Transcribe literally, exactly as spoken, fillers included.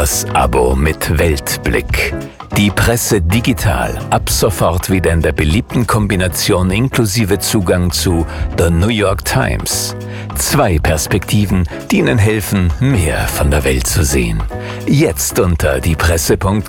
Das Abo mit Weltblick. Die Presse digital. Ab sofort wieder in der beliebten Kombination inklusive Zugang zu The New York Times. Zwei Perspektiven, die Ihnen helfen, mehr von der Welt zu sehen. Jetzt unter diepresse punkt